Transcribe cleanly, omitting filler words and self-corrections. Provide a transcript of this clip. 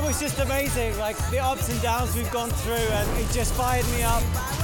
was just amazing, like the ups and downs we've gone through, and it just fired me up.